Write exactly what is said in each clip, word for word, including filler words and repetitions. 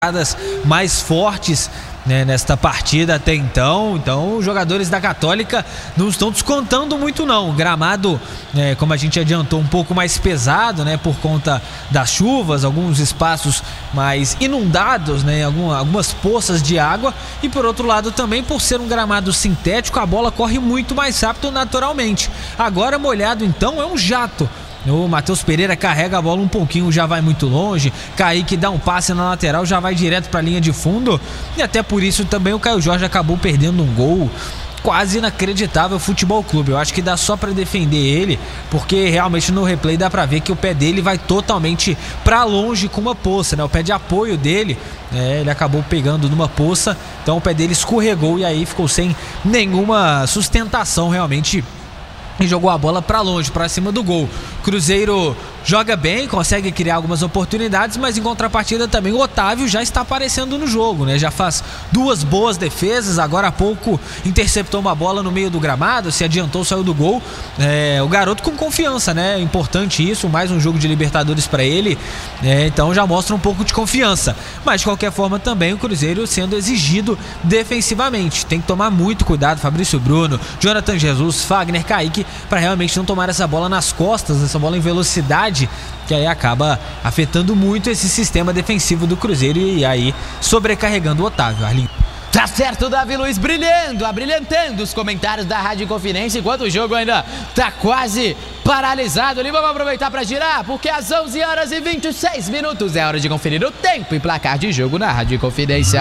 mais fortes, né, nesta partida até então. Então os jogadores da Católica não estão descontando muito não. O gramado, é, como a gente adiantou, um pouco mais pesado, né, por conta das chuvas, alguns espaços mais inundados, né, algumas, algumas poças de água, e por outro lado também por ser um gramado sintético, a bola corre muito mais rápido naturalmente. Agora molhado então é um jato. O Matheus Pereira carrega a bola um pouquinho, já vai muito longe. Kaique dá um passe na lateral, já vai direto para a linha de fundo. E até por isso também o Caio Jorge acabou perdendo um gol quase inacreditável. Futebol Clube, eu acho que dá só para defender ele, porque realmente no replay dá para ver que o pé dele vai totalmente para longe com uma poça, né? O pé de apoio dele, é, ele acabou pegando numa poça, então o pé dele escorregou e aí ficou sem nenhuma sustentação realmente. E jogou a bola para longe, para cima do gol. Cruzeiro joga bem, consegue criar algumas oportunidades, mas em contrapartida também o Otávio já está aparecendo no jogo, né? Já faz duas boas defesas, agora há pouco interceptou uma bola no meio do gramado, se adiantou, saiu do gol. É, o garoto com confiança, né? Importante isso, mais um jogo de Libertadores para ele, é, então já mostra um pouco de confiança. Mas de qualquer forma também o Cruzeiro sendo exigido defensivamente. Tem que tomar muito cuidado, Fabrício Bruno, Jonathan Jesus, Fagner, Kaique, para realmente não tomar essa bola nas costas, essa bola em velocidade, que aí acaba afetando muito esse sistema defensivo do Cruzeiro e aí sobrecarregando o Otávio. Arlindo. Tá certo, Davi Luiz, brilhando, abrilhantando os comentários da Rádio Inconfidência, enquanto o jogo ainda tá quase paralisado ali. Vamos aproveitar para girar, porque às onze horas e vinte e seis minutos é hora de conferir o tempo e placar de jogo na Rádio Inconfidência.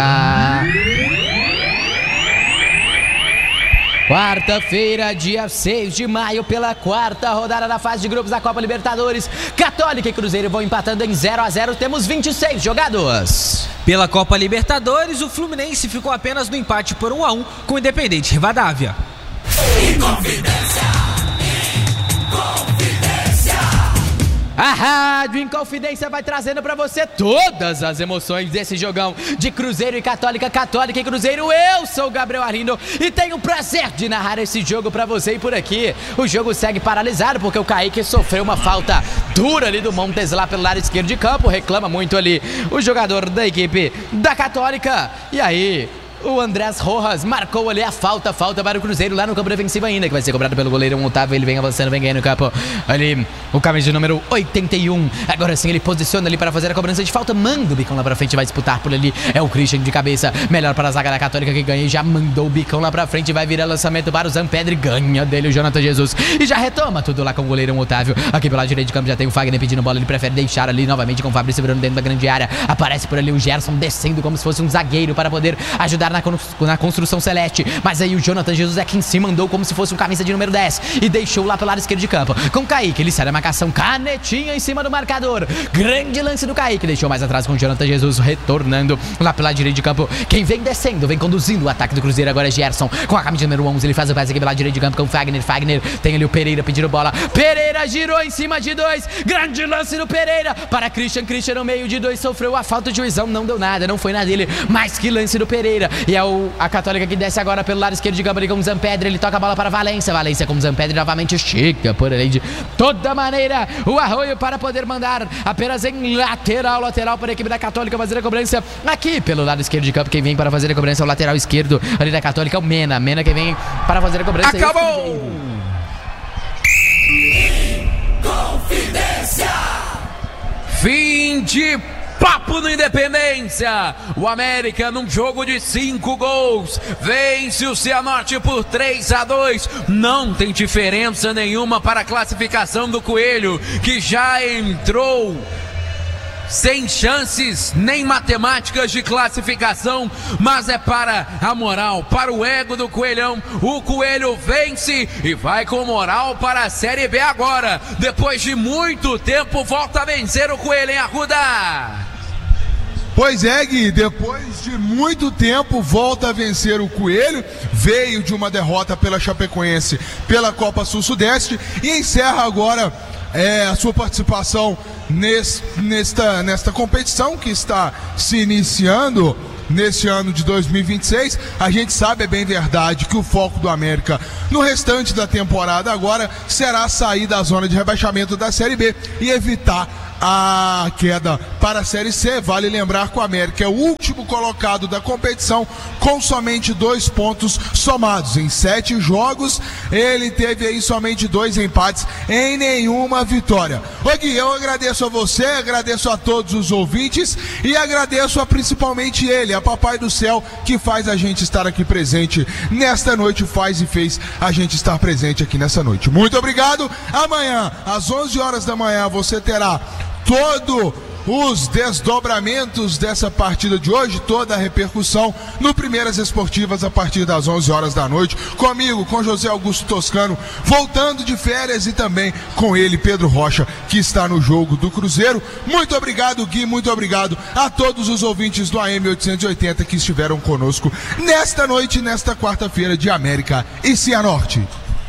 Quarta-feira, dia seis de maio, pela quarta rodada da fase de grupos da Copa Libertadores, Católica e Cruzeiro vão empatando em zero a zero, temos vinte e seis jogados. Pela Copa Libertadores, o Fluminense ficou apenas no empate por um a um com o Independente Rivadavia. Inconfidência, Inconfidência. A Rádio Inconfidência vai trazendo pra você todas as emoções desse jogão de Cruzeiro e Católica, Católica e Cruzeiro. Eu sou o Gabriel Arlindo e tenho o prazer de narrar esse jogo pra você. E por aqui, o jogo segue paralisado porque o Kaique sofreu uma falta dura ali do Montes lá pelo lado esquerdo de campo. Reclama muito ali o jogador da equipe da Católica. E aí, o Andrés Rojas marcou ali a falta, falta para o Cruzeiro lá no campo defensivo ainda, que vai ser cobrado pelo goleiro Otávio. Ele vem avançando, vem ganhando o campo ali, o camisa de número oitenta e um, agora sim ele posiciona ali para fazer a cobrança de falta, manda o bicão lá pra frente, vai disputar por ali, é o Christian de cabeça, melhor para a zaga da Católica que ganha e já mandou o bicão lá pra frente, vai virar lançamento para o Zampedri, ganha dele o Jonathan Jesus e já retoma tudo lá com o goleiro Otávio. Aqui pelo lado direito de campo já tem o Fagner pedindo bola, ele prefere deixar ali novamente com o Fabrício Bruno dentro da grande área, aparece por ali o Gerson descendo como se fosse um zagueiro para poder ajudar na, na construção celeste, mas aí o Jonathan Jesus é quem se mandou como se fosse um camisa de número dez e deixou lá pelo lado esquerdo de campo com o Kaique, ele sai da marcação, canetinha em cima do marcador, grande lance do Kaique, deixou mais atrás com o Jonathan Jesus retornando lá pelo lado direito de campo, quem vem descendo, vem conduzindo o ataque do Cruzeiro agora é Gerson, com a camisa número onze, ele faz o passe aqui pelo lado direito de campo com o Fagner, Fagner tem ali o Pereira pedindo bola, Pereira girou em cima de dois, grande lance do Pereira para Christian, Christian no meio de dois, sofreu a falta de juizão, não deu nada, não foi na dele, mas que lance do Pereira, e é o a Católica que desce agora pelo lado esquerdo de campo ali com o Zampedri, ele toca a bola para Valência, Valência com o Zampedri novamente estica por ali de toda maneira o Arroio para poder mandar apenas em lateral, lateral para a equipe da Católica fazer a cobrança aqui pelo lado esquerdo de campo, quem vem para fazer a cobrança é o lateral esquerdo ali da Católica, o Mena, Mena que vem para fazer a cobrança. Acabou! Confidência! Fim de papo no Independência. O América, num jogo de cinco gols, vence o Cianorte por três a dois. Não tem diferença nenhuma para a classificação do Coelho, que já entrou sem chances nem matemáticas de classificação, mas é para a moral, para o ego do Coelhão. O Coelho vence e vai com moral para a Série B agora. Depois de muito tempo, volta a vencer o Coelho, hein, Arruda? Pois é, Gui, depois de muito tempo volta a vencer o Coelho, veio de uma derrota pela Chapecoense pela Copa Sul-Sudeste e encerra agora é, a sua participação nesse, nesta, nesta competição que está se iniciando neste ano de dois mil e vinte e seis. A gente sabe, é bem verdade, que o foco do América no restante da temporada agora será sair da zona de rebaixamento da Série B e evitar a queda para a Série C. Vale lembrar que o América é o último colocado da competição com somente dois pontos somados. Em sete jogos, ele teve aí somente dois empates em nenhuma vitória. Ô Gui, eu agradeço a você, agradeço a todos os ouvintes e agradeço a principalmente ele, a Papai do Céu, que faz a gente estar aqui presente nesta noite, faz e fez a gente estar presente aqui nessa noite. Muito obrigado. Amanhã, às onze horas da manhã, você terá todo os desdobramentos dessa partida de hoje, toda a repercussão no Primeiras Esportivas a partir das onze horas da noite, comigo, com José Augusto Toscano, voltando de férias, e também com ele, Pedro Rocha, que está no jogo do Cruzeiro. Muito obrigado, Gui, muito obrigado a todos os ouvintes do A M oitocentos e oitenta que estiveram conosco nesta noite, nesta quarta-feira de América e Cianorte.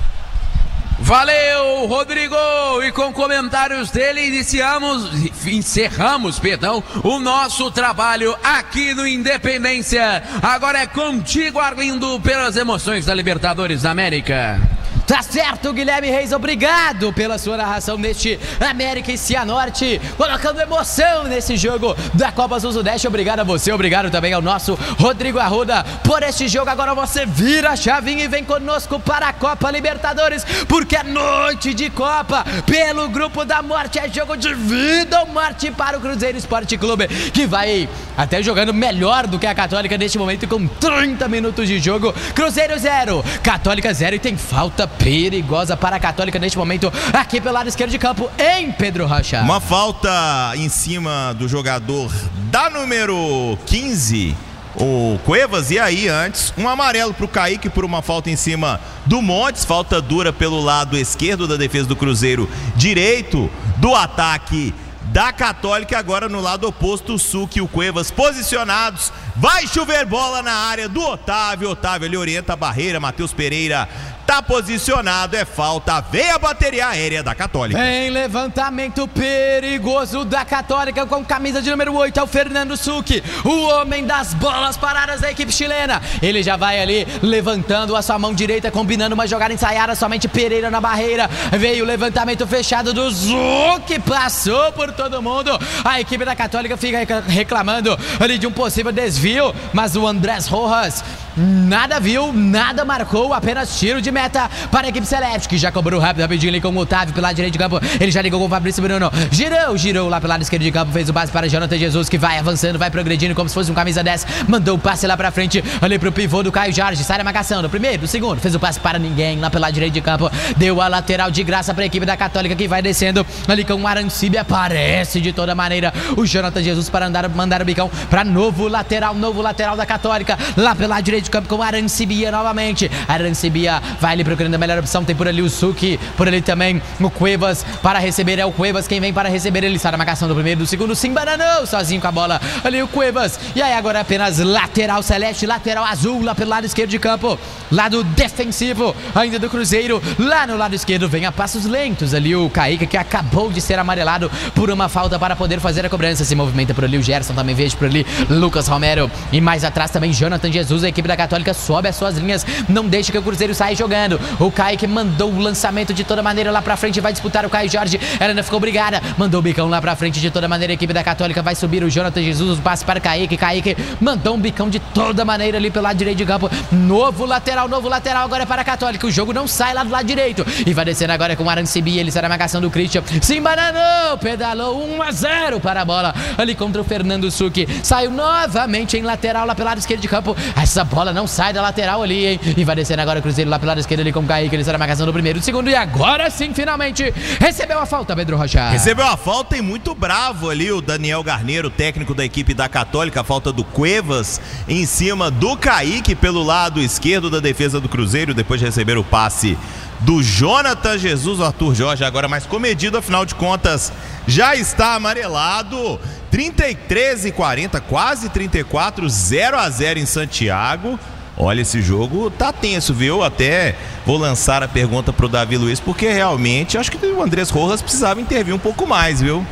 Valeu, Rodrigo! E com comentários dele iniciamos, encerramos, perdão, o nosso trabalho aqui no Independência. Agora é contigo, Arlindo, pelas emoções da Libertadores da América. Tá certo, Guilherme Reis, obrigado pela sua narração neste América e Cianorte, colocando emoção nesse jogo da Copa Sul-Sudeste. Obrigado a você, obrigado também ao nosso Rodrigo Arruda por este jogo. Agora você vira a chavinha e vem conosco para a Copa Libertadores, porque é noite de Copa pelo Grupo da Morte, é jogo de vida ou morte para o Cruzeiro Esporte Clube, que vai até jogando melhor do que a Católica neste momento, com trinta minutos de jogo. Cruzeiro zero, Católica zero, e tem falta perigosa para a Católica neste momento aqui pelo lado esquerdo de campo, em Pedro Rocha. Uma falta em cima do jogador da número quinze, o Cuevas, e aí antes um amarelo para o Kaique por uma falta em cima do Montes, falta dura pelo lado esquerdo da defesa do Cruzeiro, direito do ataque da Católica. Agora no lado oposto, o Suki e o Cuevas posicionados, vai chover bola na área do Otávio, Otávio ele orienta a barreira, Matheus Pereira tá posicionado, é falta, vem a bateria aérea da Católica. Em levantamento perigoso da Católica com camisa de número oito, é o Fernando Suki, o homem das bolas paradas da equipe chilena. Ele já vai ali levantando a sua mão direita, combinando uma jogada ensaiada, somente Pereira na barreira. Veio o levantamento fechado do Suki, passou por todo mundo. A equipe da Católica fica reclamando ali de um possível desvio, mas o Andrés Rojas nada viu, nada marcou, apenas tiro de meta para a equipe celeste, que já cobrou rápido, rapidinho ali com o Otávio pelo lado direito de campo. Ele já ligou com o Fabrício Bruno, girou, girou lá pelo lado esquerdo de campo, fez o passe para Jonathan Jesus, que vai avançando, vai progredindo como se fosse um camisa dez, mandou o passe lá pra frente, ali pro pivô do Caio Jorge, sai da marcação, do primeiro, do segundo, fez o passe para ninguém lá pelo lado direito de campo, deu a lateral de graça para a equipe da Católica, que vai descendo ali com o Arancibe, aparece de toda maneira o Jonathan Jesus para andar, mandar o bicão para novo lateral, novo lateral da Católica, lá pelo lado direito de campo com o Arancibia novamente. Arancibia vai ali procurando a melhor opção, tem por ali o Suki, por ali também o Cuevas para receber, é o Cuevas quem vem para receber, ele sai da marcação do primeiro, do segundo, se embananou sozinho com a bola, ali o Cuevas, e aí agora apenas lateral celeste, lateral azul lá pelo lado esquerdo de campo, lado defensivo ainda do Cruzeiro, lá no lado esquerdo vem a passos lentos ali o Kaique, que acabou de ser amarelado por uma falta para poder fazer a cobrança, se movimenta por ali o Gerson, também vejo por ali Lucas Romero, e mais atrás também Jonathan Jesus. A equipe da Católica sobe as suas linhas, não deixa que o Cruzeiro saia jogando. O Kaique mandou o lançamento de toda maneira lá pra frente, vai disputar o Caio Jorge, ela ainda ficou brigada, mandou o bicão lá pra frente de toda maneira, a equipe da Católica vai subir o Jonathan Jesus, o passe para o Kaique, Kaique mandou um bicão de toda maneira ali pelo lado direito de campo, novo lateral, novo lateral agora é para a Católica, o jogo não sai lá do lado direito, e vai descendo agora com o Arancibi, ele sai da marcação do Christian, se embananou, pedalou um a zero para a bola, ali contra o Fernando Suki, saiu novamente em lateral lá pelo lado esquerdo de campo, essa bola não sai da lateral ali, hein, e vai descendo agora o Cruzeiro lá pelo lado esquerdo ali com o Kaique, ele sai da marcação do primeiro, do segundo, e agora sim, finalmente, recebeu a falta, Pedro Rocha. Recebeu a falta e muito bravo ali o Daniel Garneiro, técnico da equipe da Católica, a falta do Cuevas em cima do Kaique pelo lado esquerdo da defesa do Cruzeiro, depois de receber o passe do Jonathan Jesus. O Arthur Jorge agora mais comedido, afinal de contas já está amarelado. Trinta e três e quarenta, quase trinta e quatro, zero a zero em Santiago. Olha, esse jogo tá tenso, viu? Até vou lançar a pergunta pro Davi Luiz, porque realmente acho que o Andrés Rojas precisava intervir um pouco mais, viu?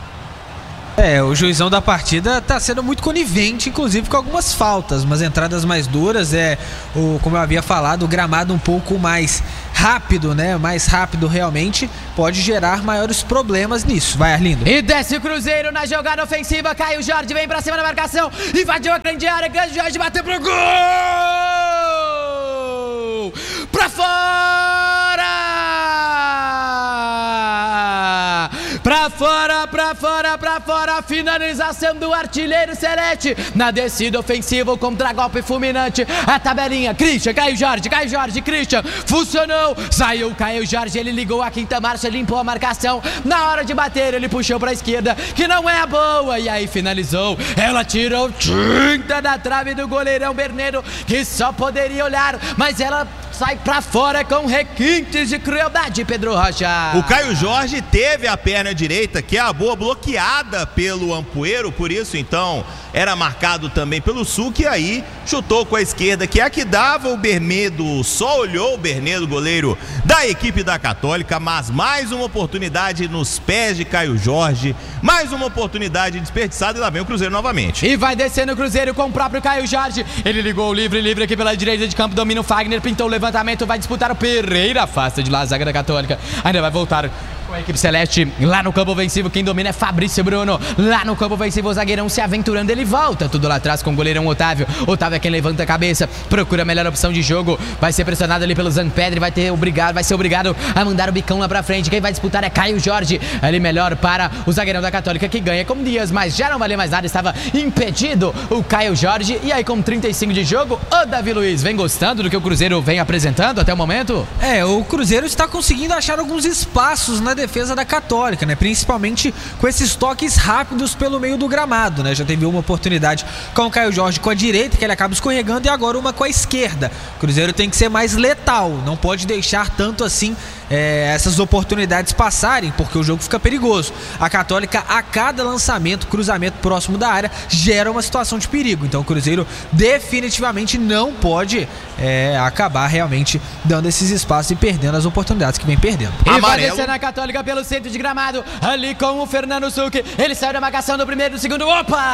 É, o juizão da partida tá sendo muito conivente, inclusive com algumas faltas, umas entradas mais duras, é, o, como eu havia falado, o gramado um pouco mais rápido, né? Mais rápido realmente, pode gerar maiores problemas nisso. Vai, Arlindo. E desce o Cruzeiro na jogada ofensiva. Caio Jorge vem pra cima da marcação. Invadiu a grande área. Caio Jorge bateu pro gol! Pra fora! Pra fora, pra fora, pra fora. Finalização do artilheiro Celeste. Na descida ofensiva, o contragolpe fulminante. A tabelinha, Christian, Caio Jorge, Caio Jorge, Christian. Funcionou. Saiu o Caio Jorge, ele ligou a quinta marcha, limpou a marcação. Na hora de bater, ele puxou pra esquerda, que não é a boa. E aí finalizou. Ela tirou tinta da trave do goleirão Berneiro, que só poderia olhar, mas ela sai pra fora com requintes de crueldade, Pedro Rocha. O Caio Jorge teve a perna direita, que é a boa, bloqueada pelo Ampuero, por isso então era marcado também pelo Suc, e aí chutou com a esquerda, que é a que dava o Bernedo, só olhou o Bernedo, goleiro da equipe da Católica, mas mais uma oportunidade nos pés de Caio Jorge, mais uma oportunidade desperdiçada, e lá vem o Cruzeiro novamente. E vai descendo o Cruzeiro com o próprio Caio Jorge, ele ligou o livre, livre aqui pela direita de campo, domina o Fagner, pintou o levantamento, vai disputar o Pereira, afasta de lá a zaga da Católica, ainda vai voltar com a equipe celeste lá no campo ofensivo. Quem domina é Fabrício Bruno. Lá no campo ofensivo, o zagueirão se aventurando, ele volta tudo lá atrás com o goleirão Otávio. Otávio é quem levanta a cabeça, procura a melhor opção de jogo, vai ser pressionado ali pelo Zanpedri, vai ter obrigado, vai ser obrigado a mandar o bicão lá pra frente. Quem vai disputar é Caio Jorge, ali melhor para o zagueirão da Católica, que ganha com Dias, mas já não valia mais nada, estava impedido o Caio Jorge. E aí com trinta e cinco de jogo, o Davi Luiz vem gostando do que o Cruzeiro vem apresentando até o momento? É, o Cruzeiro está conseguindo achar alguns espaços na defesa da Católica, né? Principalmente com esses toques rápidos pelo meio do gramado, né? Já teve uma oportunidade com o Caio Jorge com a direita, que ele acaba escorregando, e agora uma com a esquerda. O Cruzeiro tem que ser mais letal, não pode deixar tanto assim é, essas oportunidades passarem, porque o jogo fica perigoso. A Católica, a cada lançamento, cruzamento próximo da área, gera uma situação de perigo. Então o Cruzeiro definitivamente não pode é, acabar realmente dando esses espaços e perdendo as oportunidades que vem perdendo. E vai descer na Católica pelo centro de gramado, ali com o Fernando Suc. Ele saiu da marcação do primeiro, do segundo.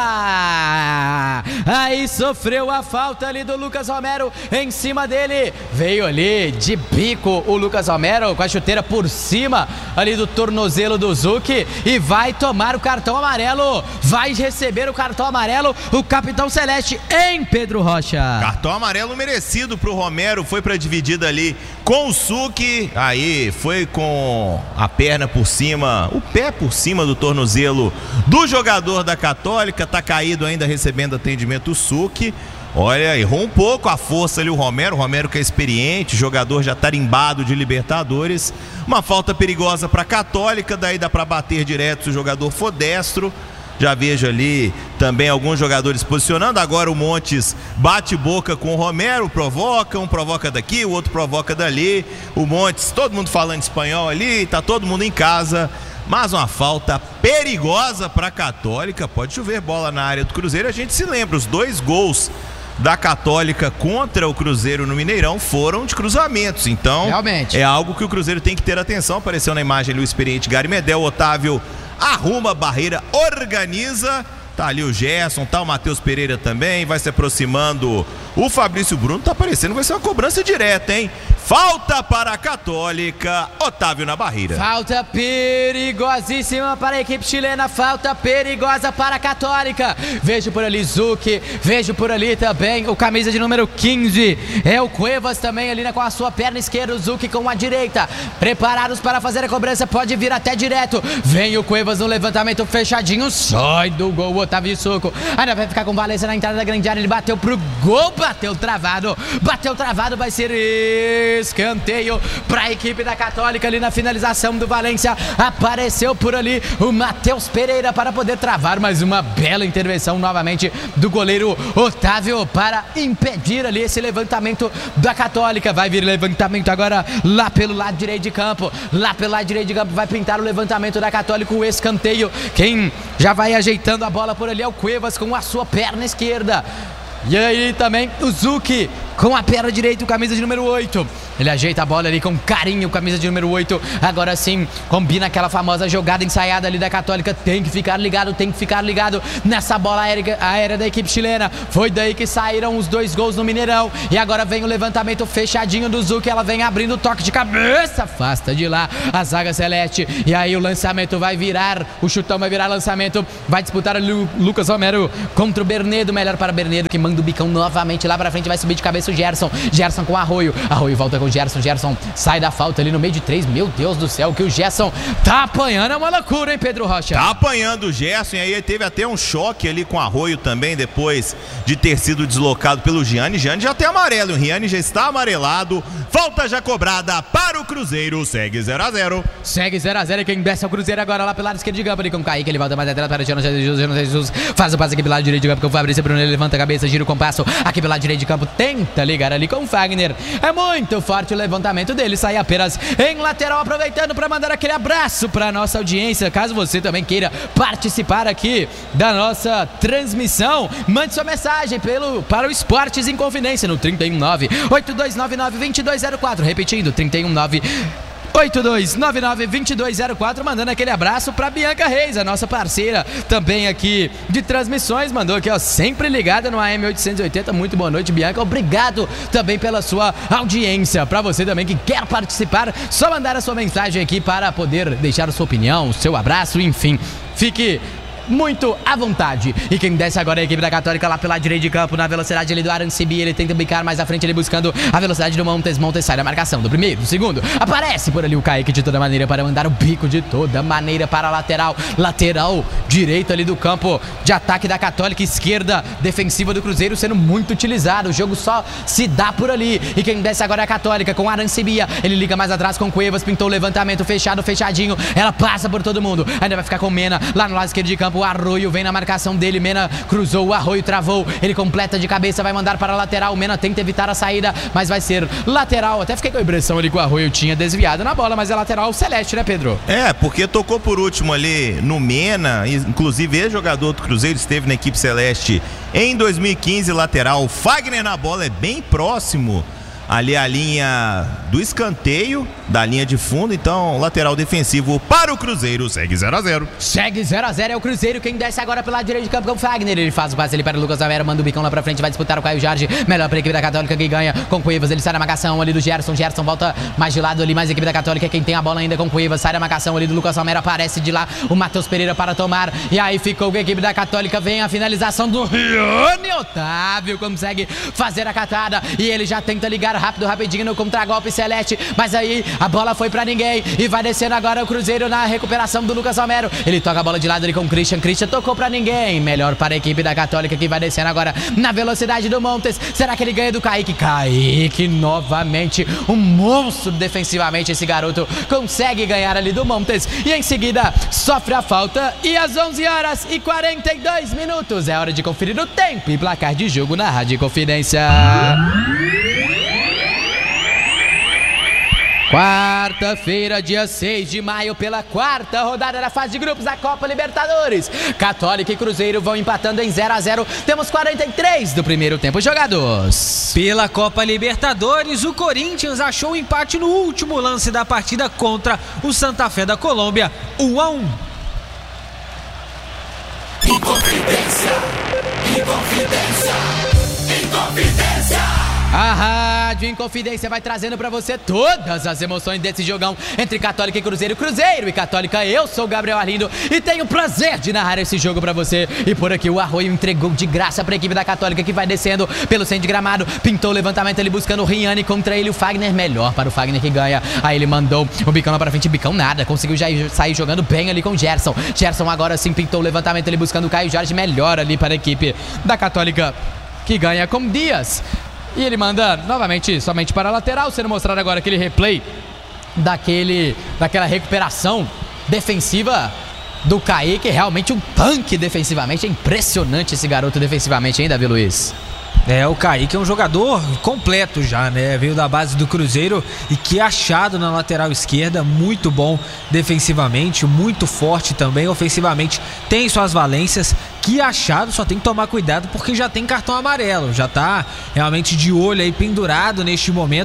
Opa! Aí sofreu a falta ali do Lucas Romero em cima dele. Veio ali de bico o Lucas Romero com a chuteira por cima ali do tornozelo do Zuc e vai tomar o cartão amarelo. Vai receber o cartão amarelo o capitão celeste em Pedro Rocha. Cartão amarelo merecido pro Romero, foi pra dividida ali com o Suc. Aí foi com a perna por cima, o pé por cima do tornozelo do jogador da Católica. Tá caído ainda, recebendo atendimento o Suc. Olha, errou um pouco a força ali o Romero, o Romero que é experiente, jogador já tarimbado de Libertadores. Uma falta perigosa para Católica, daí dá para bater direto se o jogador for destro. Já vejo ali também alguns jogadores posicionando. Agora o Montes bate boca com o Romero, provoca, um provoca daqui, o outro provoca dali. O Montes, todo mundo falando espanhol ali, tá todo mundo em casa. Mas uma falta perigosa para a Católica. Pode chover bola na área do Cruzeiro. A gente se lembra, os dois gols da Católica contra o Cruzeiro no Mineirão foram de cruzamentos, então realmente é algo que o Cruzeiro tem que ter atenção. Apareceu na imagem ali o experiente Gary Medel. O Otávio arruma a barreira, organiza, tá ali o Gerson, tá o Matheus Pereira também, vai se aproximando o Fabrício Bruno, tá aparecendo, vai ser uma cobrança direta, hein? Falta para a Católica, Otávio na barreira. Falta perigosíssima para a equipe chilena, falta perigosa para a Católica. Vejo por ali Zuc, vejo por ali também o camisa de número quinze, é o Cuevas também ali com a sua perna esquerda, o Zuc com a direita, preparados para fazer a cobrança, pode vir até direto. Vem o Cuevas no levantamento fechadinho, sai do gol o Otávio Soco, ainda vai ficar com Valência na entrada da grande área, ele bateu pro gol, bateu travado, bateu travado, vai ser escanteio para a equipe da Católica ali na finalização do Valência. Apareceu por ali o Matheus Pereira para poder travar mais uma bela intervenção novamente do goleiro Otávio para impedir ali esse levantamento da Católica. Vai vir levantamento agora lá pelo lado direito de campo, lá pelo lado direito de campo vai pintar o levantamento da Católica, o escanteio. Quem já vai ajeitando a bola por ali é o Cuevas com a sua perna esquerda. E aí também o Zuc com a perna direita, o camisa de número oito. Ele ajeita a bola ali com carinho, camisa de número oito. Agora sim, combina aquela famosa jogada ensaiada ali da Católica. Tem que ficar ligado, tem que ficar ligado nessa bola aérea, aérea da equipe chilena. Foi daí que saíram os dois gols no Mineirão. E agora vem o levantamento fechadinho do Zuc. Ela vem abrindo o toque de cabeça. Afasta de lá a zaga celeste. E aí o lançamento vai virar. O chutão vai virar lançamento. Vai disputar o Lu, Lucas Romero contra o Bernedo. Melhor para o Bernedo, que manda o bicão novamente lá pra frente. Vai subir de cabeça o Gerson. Gerson com Arroio. Arroio volta com o Gerson. Gerson sai da falta ali no meio de três. Meu Deus do céu, que o Gerson tá apanhando. É uma loucura, hein, Pedro Rocha? Tá apanhando o Gerson. E aí teve até um choque ali com o Arroio também, depois de ter sido deslocado pelo Gianni. Gianni já tem amarelo. O Gianni já está amarelado. Falta já cobrada para o Cruzeiro. Segue zero a zero. Segue zero a zero. E quem desce é o Cruzeiro agora lá pelo lado esquerdo de campo ali com o Kaique. Ele volta mais atrás para o Jonas Jesus. Jonas Jesus faz o passe aqui pelo lado direito de campo com o Fabrício Bruno. Ele levanta a cabeça, gira o compasso aqui pelo lado direito de campo. Tenta ligar ali com o Fagner. É muito forte o levantamento dele. Sai apenas em lateral, aproveitando para mandar aquele abraço para a nossa audiência. Caso você também queira participar aqui da nossa transmissão, mande sua mensagem pelo, para o Esportes em Confidência no trinta e um nove, oito dois nove nove, dois dois zero quatro. Repetindo, trinta e um nove, oito dois nove nove, dois dois zero quatro, mandando aquele abraço pra Bianca Reis, a nossa parceira também aqui de transmissões, mandou aqui, ó, sempre ligada no A M oitocentos e oitenta. Muito boa noite, Bianca, obrigado também pela sua audiência. Pra você também que quer participar, só mandar a sua mensagem aqui para poder deixar a sua opinião, o seu abraço, enfim, fique muito à vontade. E quem desce agora é a equipe da Católica lá pela direita de campo, na velocidade ali do Arancibi. Ele tenta bicar mais à frente, ele buscando a velocidade do Montes. Montes sai da marcação do primeiro, do segundo. Aparece por ali o Kaique de toda maneira para mandar o bico de toda maneira para a lateral. Lateral direito ali do campo de ataque da Católica. Esquerda defensiva do Cruzeiro sendo muito utilizado. O jogo só se dá por ali. E quem desce agora é a Católica com Arancibia. Ele liga mais atrás com Cuevas. Pintou o levantamento fechado, fechadinho. Ela passa por todo mundo. Ainda vai ficar com Mena lá no lado esquerdo de campo. O Arroio vem na marcação dele, Mena cruzou, o Arroio travou, ele completa de cabeça, vai mandar para a lateral, o Mena tenta evitar a saída, mas vai ser lateral. Até fiquei com a impressão ali que o Arroio tinha desviado na bola, mas é lateral celeste, né, Pedro? É, porque tocou por último ali no Mena, inclusive ex-jogador do Cruzeiro, esteve na equipe celeste em dois mil e quinze, lateral. Fagner na bola, é bem próximo ali a linha do escanteio, da linha de fundo. Então, lateral defensivo para o Cruzeiro. Segue zero a zero. Segue zero a zero, é o Cruzeiro. Quem desce agora pela direita de campo com o Fagner. Ele faz o passe ali para o Lucas Romero, manda o bicão lá pra frente, vai disputar o Caio Jorge. Melhor para a equipe da Católica, que ganha com Cuevas. Ele sai na marcação ali do Gerson. Gerson volta mais de lado ali, mais a equipe da Católica. Quem tem a bola ainda com Cuevas. Sai na marcação ali do Lucas Romero. Aparece de lá o Matheus Pereira para tomar. E aí ficou com a equipe da Católica. Vem a finalização do Rione. Otávio consegue fazer a catada. E ele já tenta ligar rápido, rapidinho no contra-golpe celeste, mas aí a bola foi pra ninguém e vai descendo agora o Cruzeiro na recuperação do Lucas Romero. Ele toca a bola de lado ali com o Christian. Christian tocou pra ninguém. Melhor para a equipe da Católica, que vai descendo agora na velocidade do Montes. Será que ele ganha do Kaique? Kaique novamente, um monstro defensivamente. Esse garoto consegue ganhar ali do Montes e em seguida sofre a falta. E às onze horas e quarenta e dois minutos é hora de conferir o tempo e placar de jogo na Rádio Confidência. Quarta-feira, dia seis de maio, pela quarta rodada da fase de grupos da Copa Libertadores. Católica e Cruzeiro vão empatando em zero a zero. Temos quarenta e três do primeiro tempo jogados. Pela Copa Libertadores, o Corinthians achou o empate no último lance da partida contra o Santa Fé da Colômbia, um a um. Inconfidência, Inconfidência, Inconfidência. A Rádio Inconfidência vai trazendo pra você todas as emoções desse jogão entre Católica e Cruzeiro. Cruzeiro e Católica, eu sou o Gabriel Arlindo e tenho o prazer de narrar esse jogo pra você. E por aqui o Arroio entregou de graça pra equipe da Católica, que vai descendo pelo centro de gramado. Pintou o levantamento ali buscando o Riane, contra ele o Fagner. Melhor para o Fagner, que ganha. Aí ele mandou o bicão lá pra frente, bicão nada. Conseguiu já sair jogando bem ali com o Gerson. Gerson agora sim pintou o levantamento ali buscando o Caio Jorge. Melhor ali para a equipe da Católica, que ganha com Dias. E ele manda novamente somente para a lateral, sendo mostrado agora aquele replay daquele, daquela recuperação defensiva do Kaique. Realmente um tanque defensivamente. É impressionante esse garoto defensivamente, hein, Davi Luiz? É, o Kaique é um jogador completo já, né? Veio da base do Cruzeiro e que achado na lateral esquerda, muito bom defensivamente, muito forte também ofensivamente, tem suas valências. Que achado, só tem que tomar cuidado porque já tem cartão amarelo, já tá realmente de olho aí pendurado neste momento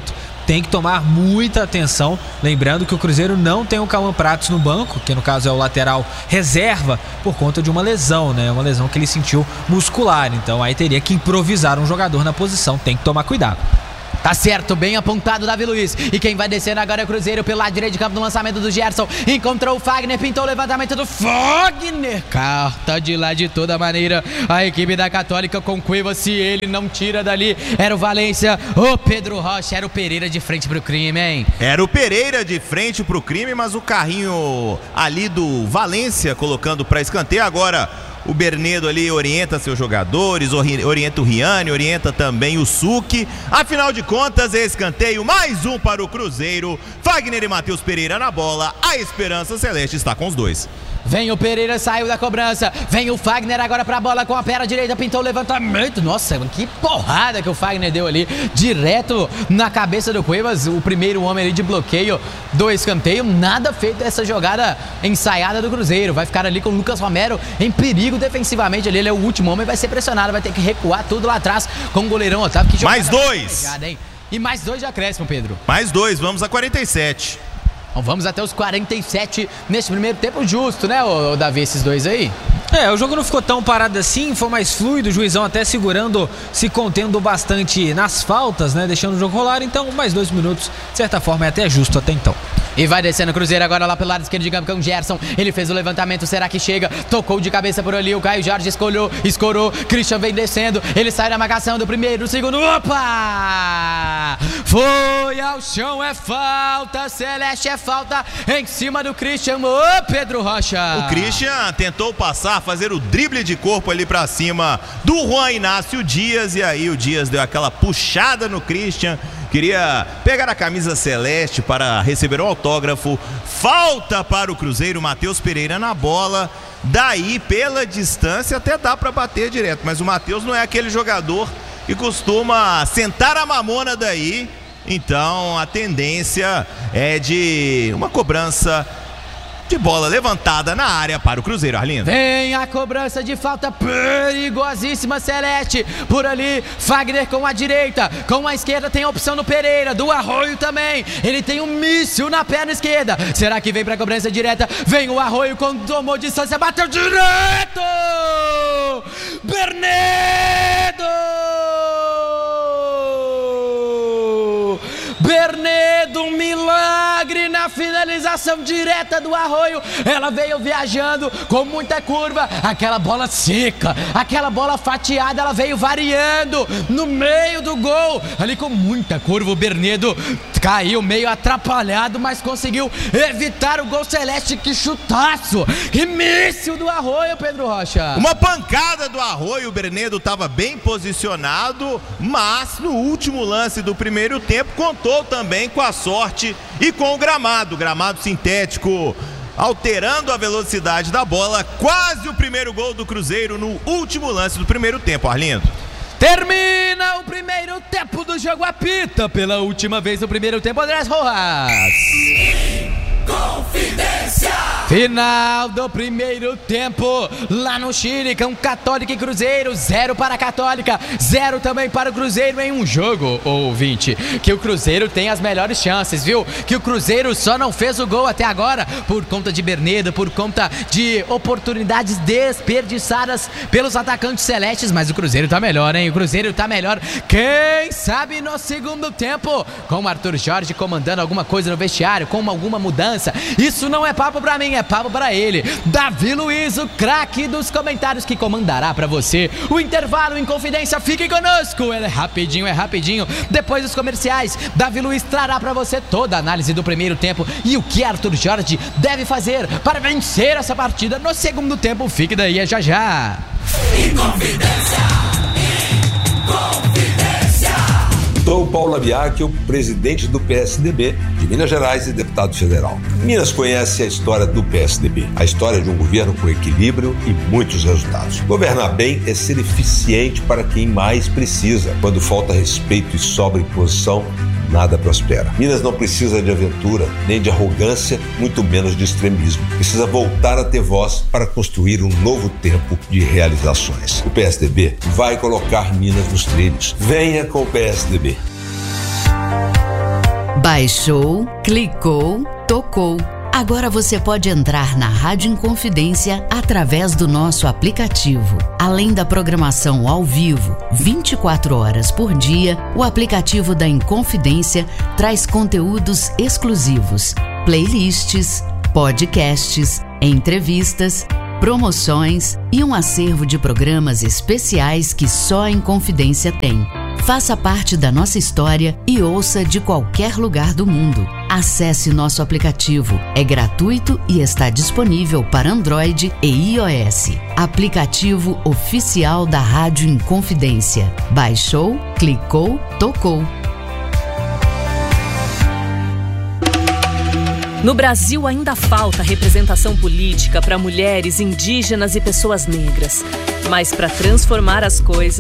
tem que tomar muita atenção. Lembrando que o Cruzeiro não tem o Cauã Pratos no banco, que no caso é o lateral reserva, por conta de uma lesão, né? Uma lesão que ele sentiu muscular. Então aí teria que improvisar um jogador na posição. Tem que tomar cuidado. Tá certo, bem apontado Davi Luiz. E quem vai descendo agora é o Cruzeiro pelo lado direito de campo no lançamento do Gerson. Encontrou o Fagner, pintou o levantamento do Fagner. Carta de lá de toda maneira. A equipe da Católica com Cueva, se ele não tira dali. Era o Valência, o Pedro Rocha, era o Pereira de frente pro crime, hein? Era o Pereira de frente pro crime, mas o carrinho ali do Valência colocando pra escanteio. Agora o Bernedo ali orienta seus jogadores, orienta o Riane, orienta também o Suki. Afinal de contas, é escanteio, mais um para o Cruzeiro. Fagner e Matheus Pereira na bola. A Esperança Celeste está com os dois. Vem o Pereira, saiu da cobrança. Vem o Fagner agora pra bola com a perna direita, pintou o levantamento. Nossa, que porrada que o Fagner deu ali, direto na cabeça do Cuevas. O primeiro homem ali de bloqueio do escanteio. Nada feito dessa jogada ensaiada do Cruzeiro. Vai ficar ali com o Lucas Romero em perigo defensivamente ali. Ele é o último homem, vai ser pressionado, vai ter que recuar tudo lá atrás com o goleirão Otávio. Que mais dois! Pegada, hein? E mais dois de acréscimo, Pedro. Mais dois, vamos a quarenta e sete. Então vamos até os quarenta e sete neste primeiro tempo, justo, né, ô, ô Davi, esses dois aí? É, o jogo não ficou tão parado assim, foi mais fluido, o juizão até segurando, se contendo bastante nas faltas, né, deixando o jogo rolar. Então mais dois minutos, de certa forma é até justo até então. E vai descendo o Cruzeiro agora lá pelo lado esquerdo de campo com o Gerson. Ele fez o levantamento, será que chega? Tocou de cabeça por ali, o Caio Jorge escolheu, escorou. Christian vem descendo, ele sai da marcação do primeiro, do segundo. Opa! Foi ao chão, é falta, Celeste, é falta em cima do Christian. Ô, Pedro Rocha! O Christian tentou passar, fazer o drible de corpo ali pra cima do Juan Inácio Dias. E aí o Dias deu aquela puxada no Christian. Queria pegar a camisa celeste para receber o autógrafo. Falta para o Cruzeiro, Matheus Pereira na bola. Daí, pela distância, até dá para bater direto. Mas o Matheus não é aquele jogador que costuma sentar a mamona daí. Então, a tendência é de uma cobrança de bola levantada na área para o Cruzeiro, Arlindo. Vem a cobrança de falta perigosíssima, Celeste. Por ali, Fagner com a direita, com a esquerda tem a opção no Pereira, do Arroio também. Ele tem um míssil na perna esquerda. Será que vem para a cobrança direta? Vem o Arroio, quando tomou distância, bateu direto! Bernedo! Bernedo, um milagre na finalização direta do Arroio. Ela veio viajando com muita curva, aquela bola seca, aquela bola fatiada, ela veio variando no meio do gol, ali com muita curva. O Bernedo caiu meio atrapalhado, mas conseguiu evitar o gol celeste. Que chutaço, que míssil do Arroio, Pedro Rocha. Uma pancada do Arroio, o Bernedo estava bem posicionado, mas no último lance do primeiro tempo contou também com a sorte e com o gramado, gramado sintético, alterando a velocidade da bola. Quase o primeiro gol do Cruzeiro no último lance do primeiro tempo, Arlindo. Termina o primeiro tempo do jogo, apita pela última vez no primeiro tempo, Andrés Rojas. Confidência! Final do primeiro tempo lá no Chile, com Católica e Cruzeiro. Zero para a Católica, zero também para o Cruzeiro em um jogo, ouvinte, que o Cruzeiro tem as melhores chances, viu? Que o Cruzeiro só não fez o gol até agora por conta de Bernedo, por conta de oportunidades desperdiçadas pelos atacantes celestes. Mas o Cruzeiro tá melhor, hein? O Cruzeiro tá melhor. Quem sabe no segundo tempo, com o Arthur Jorge comandando alguma coisa no vestiário, com alguma mudança. Isso não é papo pra mim, é papo pra ele. Davi Luiz, o craque dos comentários, que comandará pra você o intervalo em Confidência. Fique conosco, ele é rapidinho, é rapidinho. Depois dos comerciais, Davi Luiz trará pra você toda a análise do primeiro tempo e o que Arthur Jorge deve fazer para vencer essa partida no segundo tempo. Fique daí, é já já. Em Confidência, em Confidência. Sou Paulo Abiacchio, presidente do P S D B de Minas Gerais e deputado federal. Minas conhece a história do P S D B, a história de um governo com equilíbrio e muitos resultados. Governar bem é ser eficiente para quem mais precisa. Quando falta respeito e sobra imposição, nada prospera. Minas não precisa de aventura, nem de arrogância, muito menos de extremismo. Precisa voltar a ter voz para construir um novo tempo de realizações. O P S D B vai colocar Minas nos trilhos. Venha com o P S D B. Baixou, clicou, tocou. Agora você pode entrar na Rádio Inconfidência através do nosso aplicativo. Além da programação ao vivo, vinte e quatro horas por dia, o aplicativo da Inconfidência traz conteúdos exclusivos, playlists, podcasts, entrevistas, promoções e um acervo de programas especiais que só a Inconfidência tem. Faça parte da nossa história e ouça de qualquer lugar do mundo. Acesse nosso aplicativo. É gratuito e está disponível para Android e iOS. Aplicativo oficial da Rádio Inconfidência. Baixou, clicou, tocou. No Brasil ainda falta representação política para mulheres, indígenas e pessoas negras. Mas para transformar as coisas,